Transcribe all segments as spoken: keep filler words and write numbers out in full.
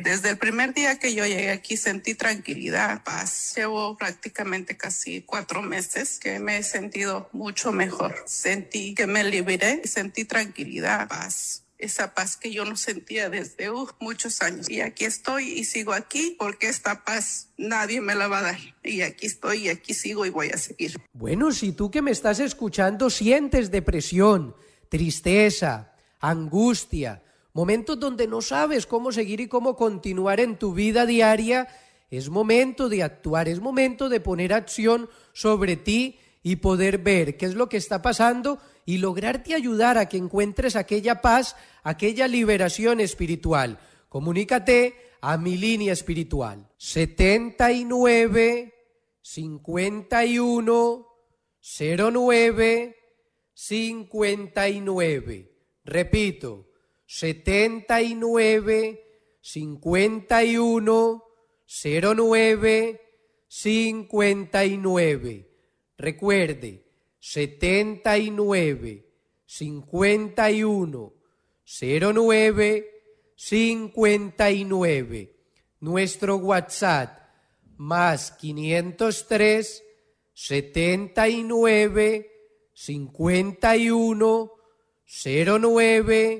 desde el primer día que yo llegué aquí sentí tranquilidad, paz. Llevo prácticamente casi cuatro meses que me he sentido mucho mejor. Sentí que me liberé y sentí tranquilidad, paz. Esa paz que yo no sentía desde uh, muchos años. Y aquí estoy y sigo aquí porque esta paz nadie me la va a dar. Y aquí estoy y aquí sigo y voy a seguir. Bueno, si tú que me estás escuchando sientes depresión, tristeza, angustia, momentos donde no sabes cómo seguir y cómo continuar en tu vida diaria, es momento de actuar, es momento de poner acción sobre ti y poder ver qué es lo que está pasando y lograrte ayudar a que encuentres aquella paz, aquella liberación espiritual. Comunícate a mi línea espiritual. setenta y nueve, cincuenta y uno, cero nueve, cincuenta y nueve. Repito, setenta y nueve, cincuenta y uno, cero nueve, cincuenta y nueve. Recuerde, setenta y nueve, cincuenta y uno, cero nueve, cincuenta y nueve. Nuestro WhatsApp, más quinientos tres, setenta y nueve, cincuenta y uno, cero nueve,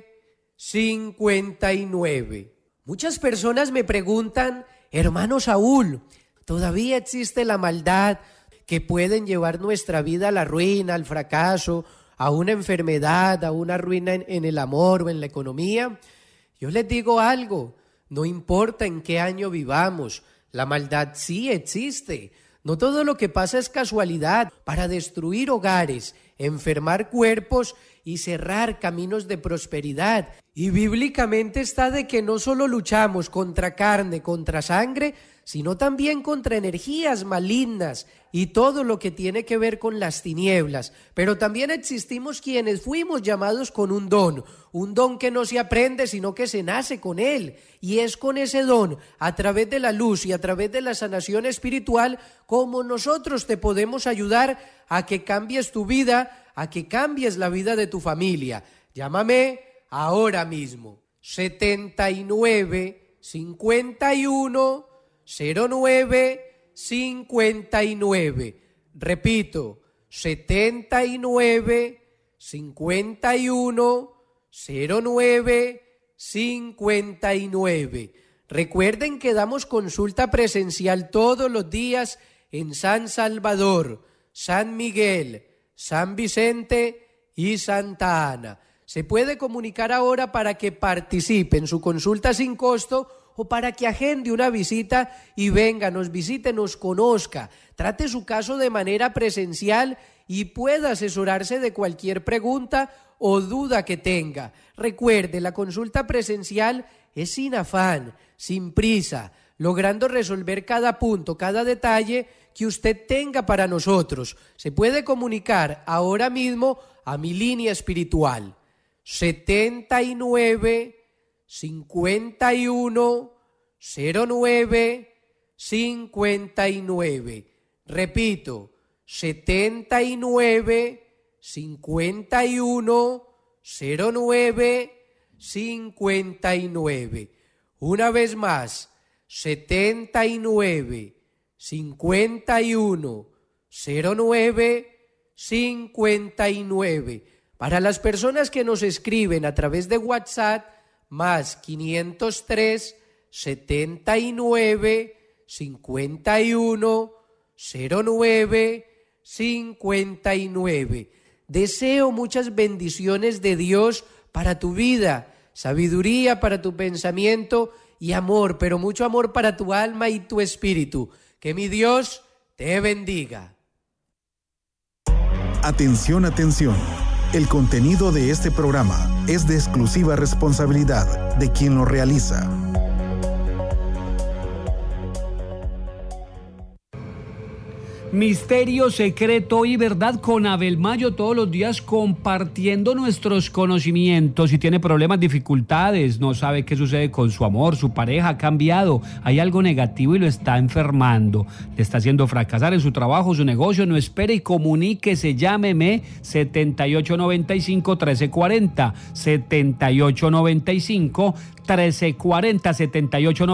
cincuenta y nueve. Muchas personas me preguntan, hermano Saúl, ¿todavía existe la maldad que pueden llevar nuestra vida a la ruina, al fracaso, a una enfermedad, a una ruina en, en el amor o en la economía? Yo les digo algo, no importa en qué año vivamos, la maldad sí existe. No todo lo que pasa es casualidad para destruir hogares, enfermar cuerpos y cerrar caminos de prosperidad. Y bíblicamente está de que no solo luchamos contra carne, contra sangre, sino también contra energías malignas y todo lo que tiene que ver con las tinieblas. Pero también existimos quienes fuimos llamados con un don, un don que no se aprende, sino que se nace con él. Y es con ese don, a través de la luz y a través de la sanación espiritual, como nosotros te podemos ayudar a que cambies tu vida, a que cambies la vida de tu familia. Llámame ahora mismo, setenta y nueve, cincuenta y uno, cero nueve, cincuenta y nueve. Repito, setenta y nueve, cincuenta y uno, cero nueve, cincuenta y nueve. Recuerden que damos consulta presencial todos los días en San Salvador, San Miguel, San Vicente y Santa Ana. Se puede comunicar ahora para que participe en su consulta sin costo o para que agende una visita y venga, nos visite, nos conozca, trate su caso de manera presencial y pueda asesorarse de cualquier pregunta o duda que tenga. Recuerde, la consulta presencial es sin afán, sin prisa, logrando resolver cada punto, cada detalle que usted tenga para nosotros. Se puede comunicar ahora mismo a mi línea espiritual. setenta y nueve, cincuenta y uno, cero nueve, cincuenta y nueve. Repito, setenta y nueve, cincuenta y uno, cero nueve, cincuenta y nueve. Una vez más, setenta y nueve, cincuenta y uno, cero nueve, cincuenta y nueve. Para las personas que nos escriben a través de WhatsApp, más quinientos tres, setenta y nueve, cincuenta y uno, cero nueve, cincuenta y nueve. Deseo muchas bendiciones de Dios para tu vida, sabiduría para tu pensamiento y amor, pero mucho amor para tu alma y tu espíritu. Que mi Dios te bendiga. Atención, atención. El contenido de este programa es de exclusiva responsabilidad de quien lo realiza. Misterio, secreto y verdad con Abel Mayo, todos los días compartiendo nuestros conocimientos. Si tiene problemas, dificultades, no sabe qué sucede con su amor, su pareja ha cambiado, hay algo negativo y lo está enfermando, le está haciendo fracasar en su trabajo, su negocio, no espere y comuníquese, llámeme setenta y ocho noventa y cinco, trece cuarenta, setenta y ocho noventa y cinco, trece cuarenta, setenta y ocho noventa y cinco.